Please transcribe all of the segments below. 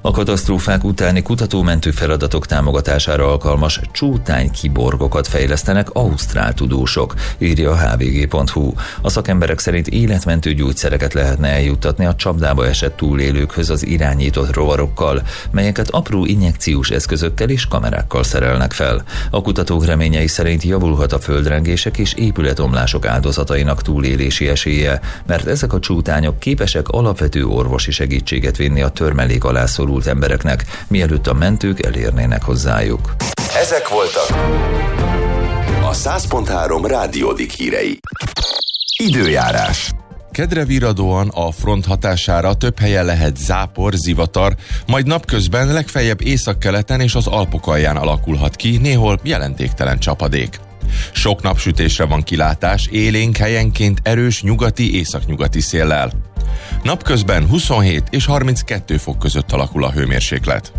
A katasztrófák utáni kutató-mentő feladatok támogatására alkalmas csótány-kiborgokat fejlesztenek ausztrál tudósok, írja a hvg.hu. A szakemberek szerint életmentő gyógyszereket lehetne eljuttatni a csapdába esett túlélőkhöz az irányított rovarokkal, melyeket apró injekciós eszközökkel és kamerákkal szerelnek fel. A kutatók reményei szerint javulhat a földrengések és épületomlások áldozatainak túlélési esélye, mert ezek a csótányok képesek alapvető orvosi segítséget vinni a törmelék alá szorult embereknek, mielőtt a mentők elérnének hozzájuk. Ezek voltak a 100.3 Rádiódik hírei. Időjárás. Kedre virradóan a front hatására több helyen lehet zápor, zivatar, majd napközben legfeljebb északkeleten és az Alpok alján alakulhat ki, néhol jelentéktelen csapadék. Sok napsütésre van kilátás, élénk helyenként erős nyugati-északnyugati széllel. Napközben 27 és 32 fok között alakul a hőmérséklet.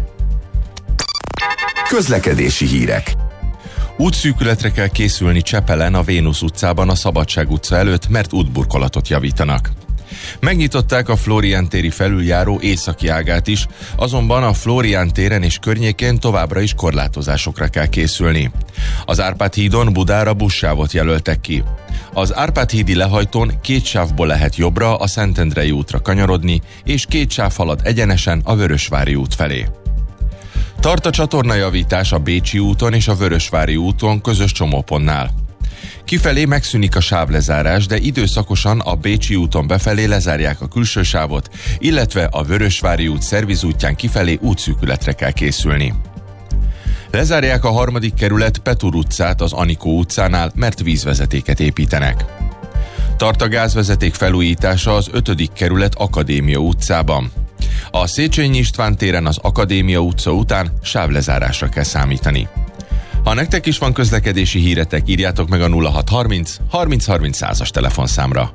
Közlekedési hírek. Útszűkületre kell készülni Csepelen, a Vénusz utcában, a Szabadság utca előtt, mert útburkolatot javítanak. Megnyitották a Flórián téri felüljáró északi ágát is, azonban a Flórián téren és környékén továbbra is korlátozásokra kell készülni. Az Árpád hídon Budára buszsávot jelöltek ki. Az Árpád hídi lehajtón 2 sávból lehet jobbra a Szentendrei útra kanyarodni, és 2 sáv halad egyenesen a Vörösvári út felé. Tart a csatornajavítás a Bécsi úton és a Vörösvári úton közös csomópontnál. Kifelé megszűnik a sávlezárás, de időszakosan a Bécsi úton befelé lezárják a külső sávot, illetve a Vörösvári út szervizútján kifelé útszűkületre kell készülni. Lezárják a 3. kerület Petur utcát az Anikó utcánál, mert vízvezetéket építenek. Tart a gázvezeték felújítása az 5. kerület Akadémia utcában. A Széchenyi István téren az Akadémia utca után sávlezárásra kell számítani. Ha nektek is van közlekedési híretek, írjátok meg a 0630 30 30 100-as telefonszámra.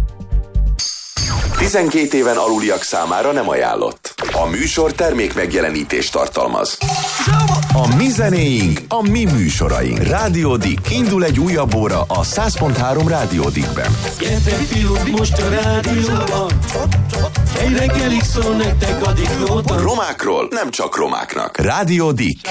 12 éven aluliak számára nem ajánlott. A műsor termék megjelenítést tartalmaz. A mi zenéink, a mi műsoraink. Rádiódik. Indul egy újabb óra a 100.3 Rádiódikben. Gyertek fiúk, most a rádióban. Egy reggelig szól nektek a diklóban. Romákról nem csak romáknak. Rádiódik.